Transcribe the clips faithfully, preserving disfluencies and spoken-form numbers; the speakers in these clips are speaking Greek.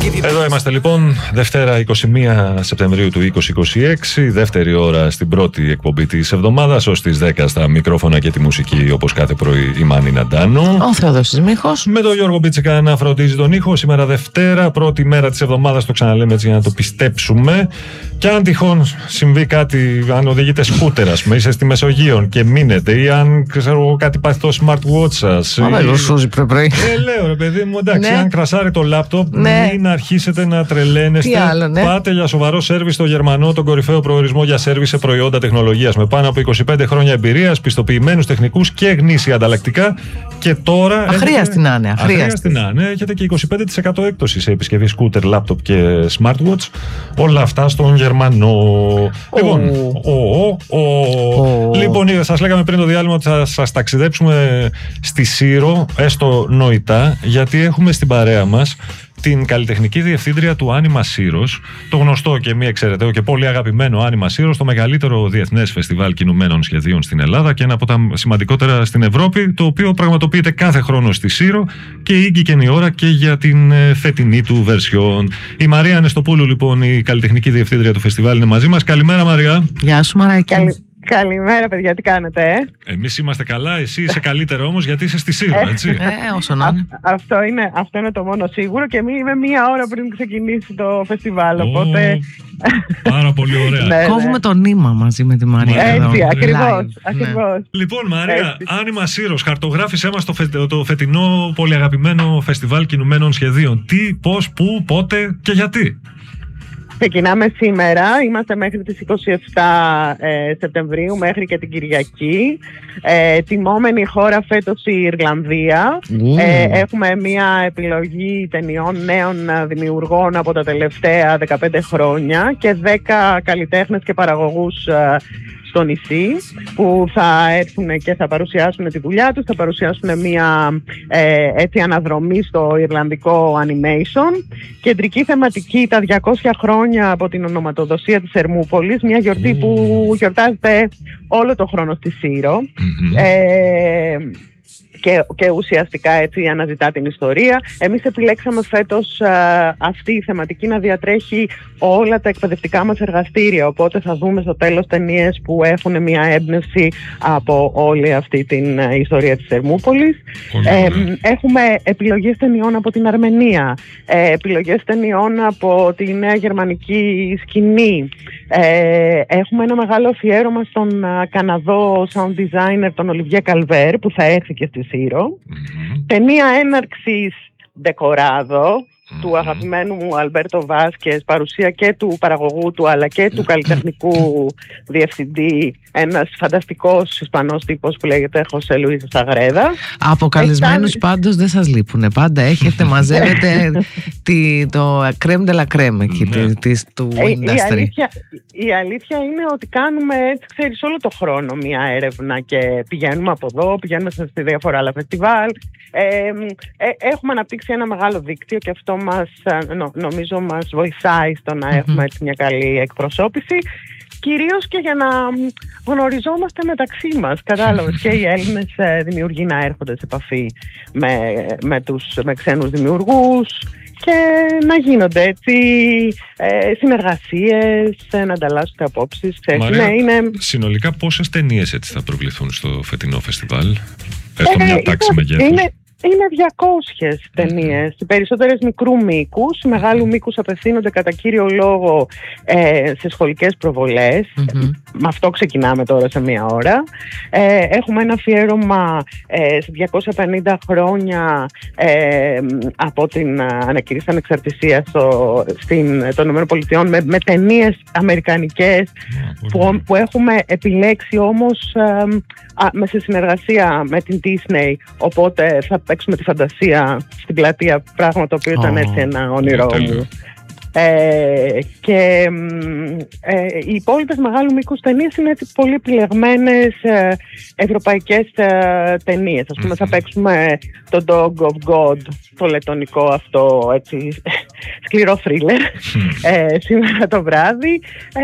Εδώ είμαστε λοιπόν, Δευτέρα εικοστή πρώτη Σεπτεμβρίου του είκοσι είκοσι έξι, δεύτερη ώρα στην πρώτη εκπομπή της εβδομάδας, ως τις δέκα στα μικρόφωνα και τη μουσική, όπως κάθε πρωί, η Μάνη Ναντάνου. Ο Θεοδόσης Μίχος. Με τον Γιώργο Μπίτσικα να φροντίζει τον ήχο. Σήμερα Δευτέρα, πρώτη μέρα της εβδομάδας, το ξαναλέμε έτσι για να το πιστέψουμε. Και αν τυχόν συμβεί κάτι, αν οδηγείτε σκούτερ, ας πούμε, είσαι στη Μεσογείο και μείνετε, ή αν ξέρω κάτι πάθει το smartwatch σας. Μα δεν σούζει πρωί. Ε, λέω ρε παιδί μου, εντάξει, Ναι. αν κρασάρει το λάπτοπ, Ναι. μην αρχίσετε να τρελαίνεστε. Τι άλλο, ναι. Πάτε για σοβαρό σέρβις στο Γερμανό, τον κορυφαίο προορισμό για σέρβις σε προϊόντα τεχνολογίας. Με πάνω από είκοσι πέντε χρόνια εμπειρίας, πιστοποιημένους τεχνικούς και γνήσια ανταλλακτικά. Και τώρα. Αχρίαστη να είναι. Αχρίαστη να είναι. Έχετε και είκοσι πέντε τοις εκατό έκπτωση σε επισκευή σκούτερ, λάπτοπ και smartwatch. Όλα αυτά στον Γερμανό. Oh. Λοιπόν, oh, oh, oh. Oh. λοιπόν, σας λέγαμε πριν το διάλειμμα ότι θα σας ταξιδέψουμε στη Σύρο, έστω νοητά, γιατί έχουμε στην παρέα μας την καλλιτεχνική διευθύντρια του Άνιμα Σύρος, το γνωστό και μη εξαιρεταίο και πολύ αγαπημένο Άνιμα Σύρος, το μεγαλύτερο διεθνές φεστιβάλ κινουμένων σχεδίων στην Ελλάδα και ένα από τα σημαντικότερα στην Ευρώπη, το οποίο πραγματοποιείται κάθε χρόνο στη Σύρο και ήγηκε η ώρα και για την φετινή του βερσιόν. Η Μαρία Ανεστοπούλου, λοιπόν, η καλλιτεχνική διευθύντρια του φεστιβάλ, είναι μαζί μας. Καλημέρα, Μαρία. Γεια σου, Μαράκη. Καλη... Καλημέρα, παιδιά, τι κάνετε, ε? Εμείς είμαστε καλά, εσύ είσαι καλύτερα όμως, γιατί είσαι στη Σύρο, έτσι. Ε, όσο να είναι. Αυτό είναι, αυτό είναι το μόνο σίγουρο και είμαι μία ώρα πριν ξεκινήσει το φεστιβάλ, οπότε... Πάρα πολύ ωραία. Ναι, Κόβουμε ναι. το νήμα μαζί με τη Μαρία. Έτσι, εδώ, ακριβώς, live. ακριβώς. Ναι. Λοιπόν, Μαρία, Έτσι. Άνιμα Σύρος, χαρτογράφησέ μας το, φε, το φετινό πολύ αγαπημένο φεστιβάλ κινουμένων σχεδίων. Τι, πώς, πού, πότε και γιατί. Ξεκινάμε σήμερα, είμαστε μέχρι τις είκοσι επτά ε, Σεπτεμβρίου, μέχρι και την Κυριακή. Ε, τιμόμενη χώρα φέτος η Ιρλανδία. Mm. Ε, έχουμε μια επιλογή ταινιών νέων δημιουργών από τα τελευταία δεκαπέντε χρόνια και δέκα καλλιτέχνες και παραγωγούς ε, στο νησί που θα έρθουν και θα παρουσιάσουν τη δουλειά τους, θα παρουσιάσουν μια ε, έτσι αναδρομή στο Ιρλανδικό animation. Κεντρική θεματική τα διακόσια χρόνια από την ονοματοδοσία της Ερμούπολης, μια γιορτή mm. που γιορτάζεται όλο το χρόνο στη Σύρο. Mm-hmm. Ε, Και, και ουσιαστικά έτσι αναζητά την ιστορία. Εμείς επιλέξαμε φέτος α, αυτή η θεματική να διατρέχει όλα τα εκπαιδευτικά μας εργαστήρια, οπότε θα δούμε στο τέλος ταινίες που έχουν μια έμπνευση από όλη αυτή την α, ιστορία της Ερμούπολης. Ε, έχουμε επιλογές ταινιών από την Αρμενία, ε, επιλογές ταινιών από τη νέα γερμανική σκηνή. Ε, έχουμε ένα μεγάλο αφιέρωμα στον α, Καναδό sound designer, τον Ολιβιέ Καλβέρ, που θα έρθει και στη Σύρο. Mm-hmm. Ταινία έναρξης Ντεκοράδο mm-hmm. του αγαπημένου μου Αλμπέρτο Βάσκες, παρουσία και του παραγωγού του αλλά και του καλλιτεχνικού διευθυντή, ένας φανταστικός Ισπανός τύπος που λέγεται Χωσέ Λουίς Σαγρέδα. Από καλεσμένους Έχετε... πάντως δεν σας λείπουνε. Πάντα έχετε, μαζεύετε τη, το crème de la crème εκεί, mm-hmm. της, του ε, industry. Η αλήθεια, η αλήθεια είναι ότι κάνουμε έτσι, ξέρεις, όλο το χρόνο μια έρευνα και πηγαίνουμε από εδώ, πηγαίνουμε σε διάφορα άλλα φεστιβάλ. Ε, ε, έχουμε αναπτύξει ένα μεγάλο δίκτυο και αυτό μας, νο, νομίζω μας βοηθάει στο να mm-hmm. έχουμε έτσι μια καλή εκπροσώπηση. Κυρίως και για να γνωριζόμαστε μεταξύ μας, κατάλαβες, και οι Έλληνες δημιουργοί να έρχονται σε επαφή με, με, τους, με ξένους δημιουργούς και να γίνονται έτσι ε, συνεργασίες, να ανταλλάσσονται απόψεις. Μαρία, ναι, είναι... συνολικά πόσες ταινίες έτσι θα προβληθούν στο φετινό φεστιβάλ? Έστω ε, μια τάξη μεγέθους. Είναι... Είναι διακόσιες ταινίες, οι περισσότερες μικρού μήκους, μεγάλου μήκους απευθύνονται κατά κύριο λόγο ε, σε σχολικές προβολές. Mm-hmm. Με αυτό ξεκινάμε τώρα σε μία ώρα. Ε, έχουμε ένα αφιέρωμα ε, σε διακόσια πενήντα χρόνια ε, από την ανακήρυξη ανεξαρτησίας στο, στην, των ΗΠΑ με, με ταινίες αμερικανικές mm-hmm. που, που έχουμε επιλέξει όμως ε, α, με σε συνεργασία με την Disney, οπότε θα παίξουμε τη φαντασία στην πλατεία, πράγμα το οποίο ήταν έτσι ένα όνειρό μου. Ε, και ε, οι υπόλοιπες μεγάλου μήκους ταινίες είναι έτσι πολύ επιλεγμένες ε, ευρωπαϊκές ε, ταινίες. Ας πούμε, θα παίξουμε το Dog of God, το λετονικό αυτό έτσι σκληρό θρίλερ ε, σήμερα το βράδυ. Ε,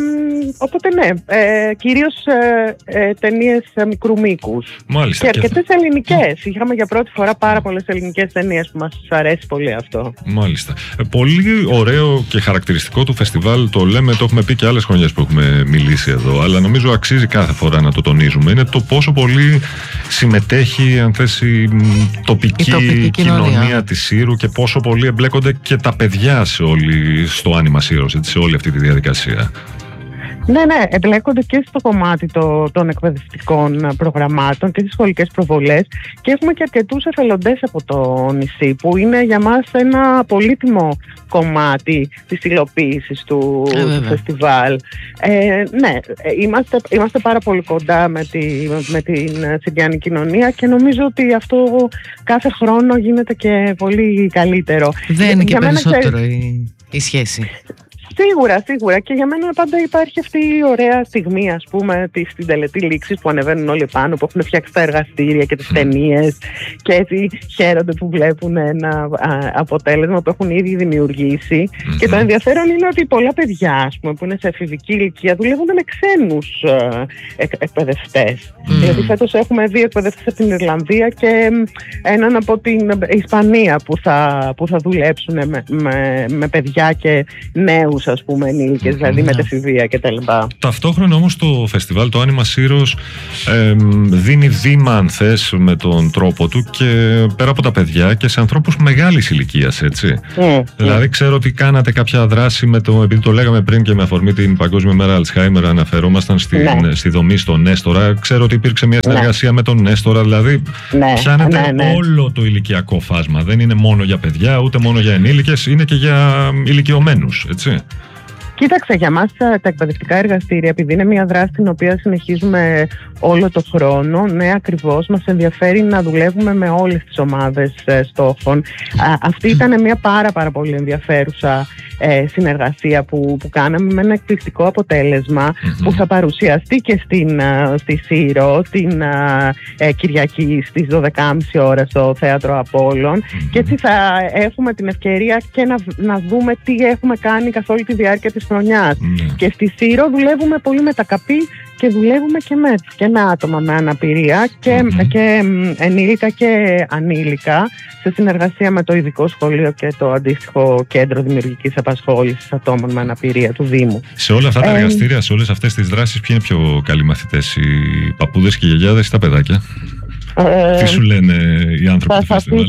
οπότε ναι, ε, κυρίως ε, ε, ταινίες μικρού μήκους. Μάλιστα, και αρκετές και... ελληνικές. Είχαμε για πρώτη φορά πάρα πολλές ελληνικές ταινίες που μας αρέσει πολύ αυτό. Μάλιστα. Ε, πολύ ωραίο και χαρακτηριστικό του φεστιβάλ, το λέμε, το έχουμε πει και άλλες χρονιές που έχουμε μιλήσει εδώ, αλλά νομίζω αξίζει κάθε φορά να το τονίζουμε. Είναι το πόσο πολύ συμμετέχει, αν θες, η τοπική, η τοπική κοινωνία, κοινωνία της Σύρου και πόσο πολύ εμπλέκονται και τα παιδιά σε όλη, στο Άνιμα Σύρος, σε όλη αυτή τη διαδικασία. Ναι, ναι, εμπλέκονται και στο κομμάτι το, των εκπαιδευτικών προγραμμάτων και στις σχολικές προβολές και έχουμε και αρκετούς εθελοντές από το νησί που είναι για μας ένα πολύτιμο κομμάτι της υλοποίησης του, ε, του φεστιβάλ. Ε, ναι, είμαστε, είμαστε πάρα πολύ κοντά με, τη, με την Συριανή κοινωνία και νομίζω ότι αυτό κάθε χρόνο γίνεται και πολύ καλύτερο. Δεν είναι και περισσότερο η, η σχέση. Σίγουρα, σίγουρα. Και για μένα πάντα υπάρχει αυτή η ωραία στιγμή, ας πούμε, στην τελετή λήξης που ανεβαίνουν όλοι πάνω, που έχουν φτιάξει τα εργαστήρια και τις ταινίες και έτσι χαίρονται που βλέπουν ένα α, αποτέλεσμα που έχουν ήδη δημιουργήσει. Mm-hmm. Και το ενδιαφέρον είναι ότι πολλά παιδιά, ας πούμε, που είναι σε εφηβική ηλικία δουλεύουν με ξένους εκ, εκπαιδευτές. Mm-hmm. Δηλαδή φέτος έχουμε δύο εκπαιδευτές από την Ιρλανδία και έναν από την Ισπανία που θα, που θα δουλέψουν με, με, με παιδιά και νέους, ας πούμε, ενήλικες, δηλαδή μετεφηβεία κτλ. Ταυτόχρονα όμως το φεστιβάλ, το Άνιμα Σύρος, ε, δίνει βήμα, αν θες, με τον τρόπο του και πέρα από τα παιδιά και σε ανθρώπους μεγάλης ηλικίας, έτσι. Mm, δηλαδή mm. ξέρω ότι κάνατε κάποια δράση με το, επειδή το λέγαμε πριν και με αφορμή την Παγκόσμια Μέρα Αλτσχάιμερ αναφερόμασταν στη, ναι. στη δομή στο Νέστορα. Ξέρω ότι υπήρξε μια συνεργασία ναι. με τον Νέστορα, δηλαδή ναι. πιάνετε ναι, ναι. όλο το ηλικιακό φάσμα. Δεν είναι μόνο για παιδιά, ούτε μόνο για ενήλικες, είναι και για ηλικιωμένους, έτσι. Κοίταξε, για μας τα εκπαιδευτικά εργαστήρια, επειδή είναι μια δράση την οποία συνεχίζουμε όλο το χρόνο, ναι, ακριβώς, μας ενδιαφέρει να δουλεύουμε με όλες τις ομάδες ε, στόχων. Α, αυτή ήταν μια πάρα πάρα πολύ ενδιαφέρουσα ε, συνεργασία που, που κάναμε με ένα εκπληκτικό αποτέλεσμα mm-hmm. που θα παρουσιαστεί και στην, α, στη Σύρο την α, ε, Κυριακή στις δώδεκα και μισή ώρα στο Θέατρο Απόλλων mm-hmm. και έτσι θα έχουμε την ευκαιρία και να, να δούμε τι έχουμε κάνει καθ' όλη τη διάρκεια της χρονιάς. Mm-hmm. Και στη Σύρο δουλεύουμε πολύ με τα καπί και δουλεύουμε και με, και με άτομα με αναπηρία και, mm-hmm. και ενήλικα και ανήλικα σε συνεργασία με το ειδικό σχολείο και το αντίστοιχο κέντρο δημιουργικής απασχόλησης ατόμων με αναπηρία του Δήμου. Σε όλα αυτά τα ε, εργαστήρια, σε όλες αυτές τις δράσεις, ποιοι είναι πιο καλοί μαθητές, οι παππούδες και οι γιαγιάδες ή τα παιδάκια? Ε, Τι σου λένε οι άνθρωποι του φεστιβάλ?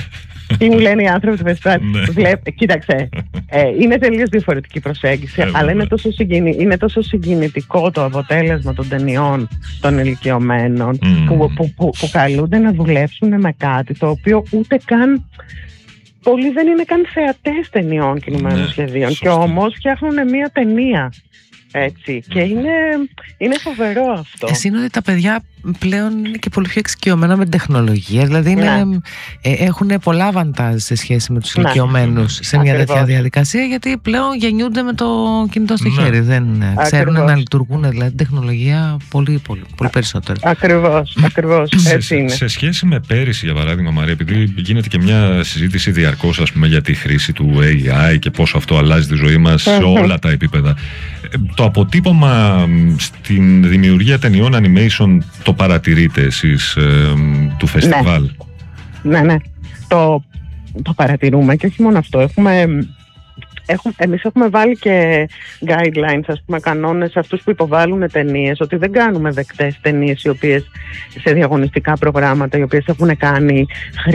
Τι μου λένε οι άνθρωποι του φεστιβάλ? Κοίταξε, ε, είναι τελείως διαφορετική προσέγγιση, ε, αλλά είναι τόσο, συγκινη, είναι τόσο συγκινητικό το αποτέλεσμα των ταινιών των ηλικιωμένων mm. που, που, που, που καλούνται να δουλέψουν με κάτι το οποίο ούτε καν... Πολλοί δεν είναι καν θεατές ταινιών κινουμένων σχεδίων και όμως φτιάχνουν μια ταινία. Έτσι. Και είναι, είναι φοβερό αυτό. Εσύ είναι ότι τα παιδιά πλέον είναι και πολύ πιο εξοικειωμένα με την τεχνολογία. Δηλαδή είναι, ναι. ε, έχουν πολλά βαντάζ σε σχέση με τους ηλικιωμένους σε μια Ακριβώς. τέτοια διαδικασία, γιατί πλέον γεννιούνται με το κινητό στο ναι. χέρι. Δεν Ακριβώς. ξέρουν να λειτουργούν δηλαδή την τεχνολογία πολύ, πολύ, πολύ περισσότερο. Ακριβώς, ακριβώς. Έτσι είναι. Σε, σε σχέση με πέρυσι, για παράδειγμα, Μαρία, επειδή γίνεται και μια συζήτηση διαρκώς, ας πούμε, για τη χρήση του έι άι και πόσο αυτό αλλάζει τη ζωή μας σε όλα τα επίπεδα. Το αποτύπωμα στην δημιουργία ταινιών animation το παρατηρείτε εσείς ε, του φεστιβάλ? Ναι, ναι, ναι. Το, το παρατηρούμε και όχι μόνο αυτό. Έχουμε, έχουμε, εμείς έχουμε βάλει και guidelines, ας πούμε, κανόνες σε αυτούς που υποβάλλουν ταινίες, ότι δεν κάνουμε δεκτές ταινίες οι οποίες σε διαγωνιστικά προγράμματα, οι οποίες έχουν κάνει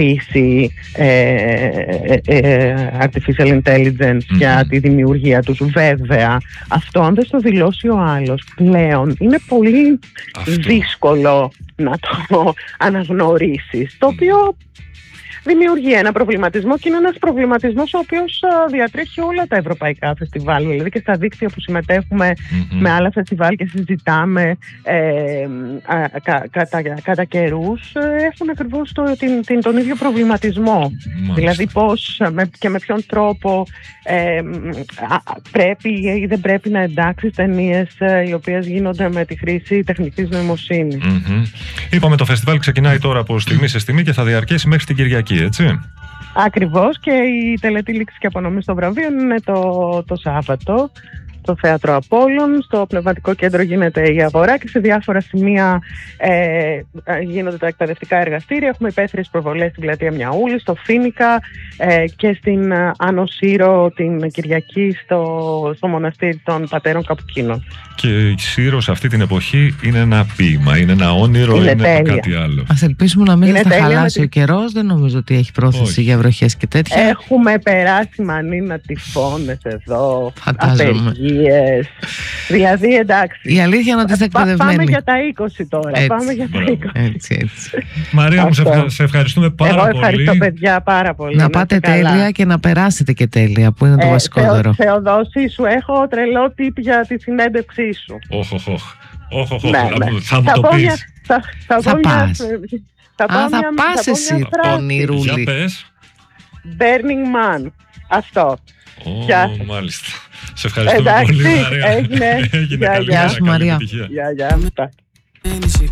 χρήση ε, ε, ε, artificial intelligence mm-hmm. για τη δημιουργία τους. Βέβαια, αυτό αν δεν το δηλώσει ο άλλος πλέον είναι πολύ αυτό. δύσκολο να το αναγνωρίσεις, το οποίο δημιουργεί ένα προβληματισμό και είναι ένας προβληματισμός ο οποίος διατρέχει όλα τα ευρωπαϊκά φεστιβάλ. Δηλαδή και στα δίκτυα που συμμετέχουμε mm-hmm. με άλλα φεστιβάλ και συζητάμε ε, α, κα, κατά, κατά καιρούς, έχουν ακριβώς το, την, την, τον ίδιο προβληματισμό. Μάλιστα. Δηλαδή πώς με, και με ποιον τρόπο ε, α, πρέπει ή δεν πρέπει να εντάξει ταινίες οι οποίες γίνονται με τη χρήση τεχνητής νοημοσύνης. Mm-hmm. Είπαμε το φεστιβάλ ξεκινάει τώρα από στιγμή σε στιγμή και θα διαρκέσει μέχρι την Κυριακή, έτσι? Ακριβώς, και η τελετή λήξης και απονομής των βραβείων είναι το, το Σάββατο στο Θέατρο Απόλλων. Στο Πνευματικό Κέντρο γίνεται η αγορά και σε διάφορα σημεία ε, γίνονται τα εκπαιδευτικά εργαστήρια. Έχουμε υπαίθριες προβολές στην Πλατεία Μιαούλη, στο Φίνικα ε, και στην Άνω Σύρο την Κυριακή στο, στο Μοναστήρι των Πατέρων Καπουκίνων. Και η Σύρο σε αυτή την εποχή είναι ένα ποίημα, είναι ένα όνειρο, είναι, είναι κάτι άλλο. Ας ελπίσουμε να μην θα χαλάσει ο καιρός. Δεν νομίζω ότι έχει πρόθεση Όχι. για βροχές και τέτοια. Έχουμε περάσει μανίνα τυφώνες εδώ, απεργίες. Δηλαδή εντάξει. Η αλήθεια είναι ότι είστε εκπαιδευμένοι. Πάμε για τα είκοσι τώρα. Έτσι. Πάμε για τα είκοσι. Έτσι, έτσι. Μαρία μου, σε, σε ευχαριστούμε πάρα Εγώ πολύ. Εγώ ευχαριστώ παιδιά πάρα πολύ. Να, να πάτε τέλεια καλά. Και να περάσετε και τέλεια, που είναι το ε, βασικότερο. Θεο, Θεοδόση, σου έχω τρελό τύπ για τη συνέντευξή σου. Όχι, όχι, όχι. Θα μου το πεις. Θα πας. Α, θα πας εσύ, πονηρούλη. Για πες. Burning Man. Αυτό. Ω, μάλιστα. Σε ευχαριστούμε πολύ, Μαρία. Έγινε. Έγινε. Γεια σου, Μαρία. Γεια, γεια.